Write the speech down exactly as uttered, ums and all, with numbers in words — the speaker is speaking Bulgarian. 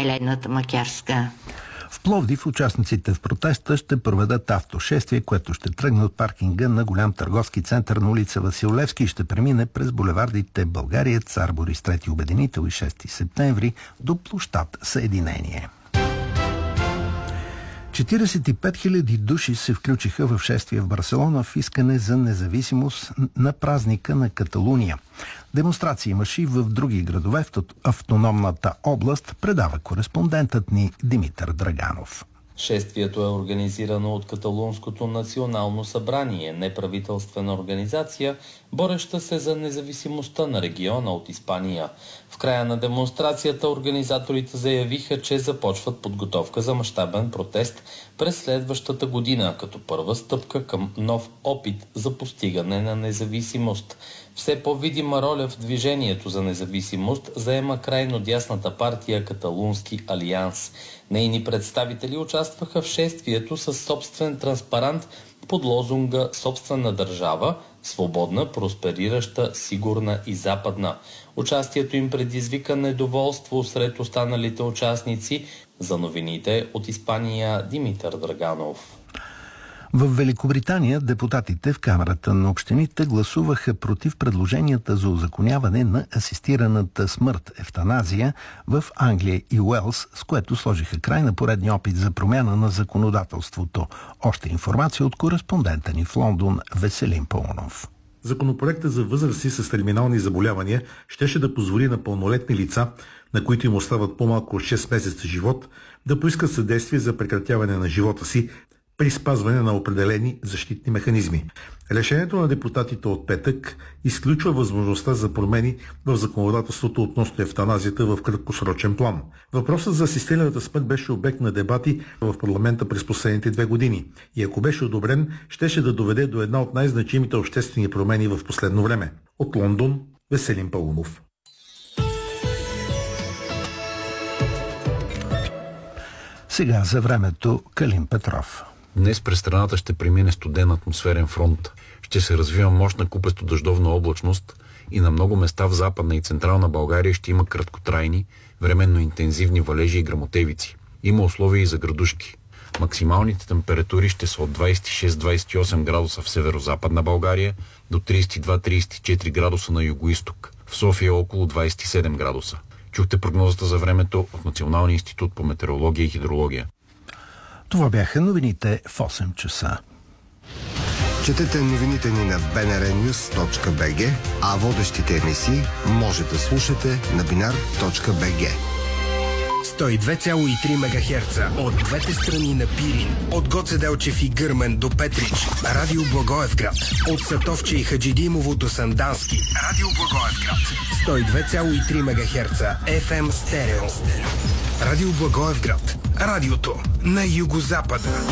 Елена Макярска. В Пловдив участниците в протеста ще проведат автошествие, което ще тръгне от паркинга на голям търговски център на улица Васил Левски и ще премине през булевардите България, Цар Борис трети обединител и шести септември до площад Съединение. четиридесет и пет хиляди души се включиха в шествие в Барселона в искане за независимост на празника на Каталуния. Демонстрации имаше и в други градове в автономната област, предава кореспондентът ни Димитър Драганов. Шествието е организирано от Каталунското национално събрание, неправителствена организация, бореща се за независимостта на региона от Испания. В края на демонстрацията организаторите заявиха, че започват подготовка за мащабен протест през следващата година, като първа стъпка към нов опит за постигане на независимост. Все по-видима роля в движението за независимост заема крайно дясната партия Каталунски алианс. Нейни представители участваха в шествието с собствен транспарант под лозунга «Собствена държава, свободна, просперираща, сигурна и западна». Участието им предизвика недоволство сред останалите участници. За новините от Испания Димитър Драганов. В Великобритания депутатите в Камарата на общините гласуваха против предложенията за узаконяване на асистираната смърт, евтаназия, в Англия и Уелс, с което сложиха край на поредния опит за промяна на законодателството. Още информация от кореспондента ни в Лондон Веселин Паунов. Законопроектът за възрастни с терминални заболявания щеше да позволи на пълнолетни лица, на които им остават по-малко от шест месеца живот, да поискат съдействие за прекратяване на живота си при спазване на определени защитни механизми. Решението на депутатите от петък изключва възможността за промени в законодателството относно евтаназията в краткосрочен план. Въпросът за асистираната смърт беше обект на дебати в парламента през последните две години и ако беше одобрен, щеше да доведе до една от най-значимите обществени промени в последно време. От Лондон, Веселин Паунов. Сега за времето Калин Петров. Днес през страната ще премине студен атмосферен фронт. Ще се развива мощна купесто-дъждовна облачност и на много места в Западна и Централна България ще има краткотрайни, временно интензивни валежи и гръмотевици. Има условия и за градушки. Максималните температури ще са от двадесет и шест до двадесет и осем градуса в северо-западна България до тридесет и два до тридесет и четири градуса на югоизток. В София около двадесет и седем градуса. Чухте прогнозата за времето от Националния институт по метеорология и хидрология. Това бяха новините в осем часа. Четете новините ни на би ен ар нюс точка би джи, а водещите емисии може да слушате на бинар точка би джи. сто и две цяло и три мегахерца от двете страни на Пирин, от Гоце Делчев и Гърмен до Петрич, Радио Благоевград, от Сатовче и Хаджидимово до Сандански, Радио Благоевград, сто и две цяло и три мегахерца еф ем стерео. Радио Благоевград, радиото на югозапада.